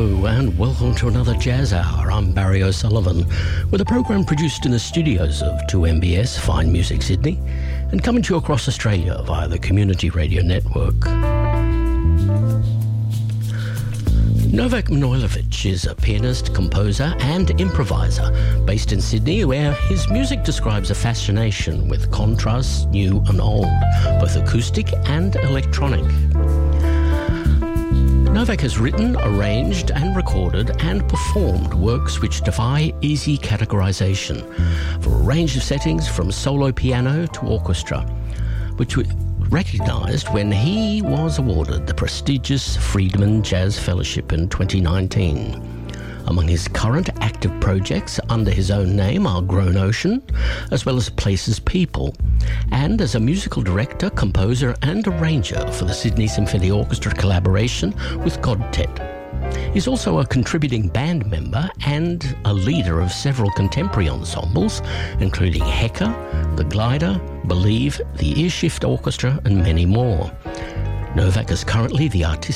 Hello and welcome to another Jazz Hour. I'm Barry O'Sullivan with a program produced in the studios of 2MBS Fine Music Sydney and coming to you across Australia via the Community Radio Network. Novak Manojlovic is a pianist, composer and improviser based in Sydney, where his music describes a fascination with contrasts new and old, both acoustic and electronic. Novak has written, arranged and recorded and performed works which defy easy categorization for a range of settings from solo piano to orchestra, which were recognised when he was awarded the prestigious Friedman Jazz Fellowship in 2019. Among his current active projects under his own name are Grown Ocean, as well as Places People, and as a musical director, composer and arranger for the Sydney Symphony Orchestra collaboration with Godtet. He's also a contributing band member and a leader of several contemporary ensembles, including Hecker, The Glider, Believe, the Earshift Orchestra and many more. Novak is currently the artistic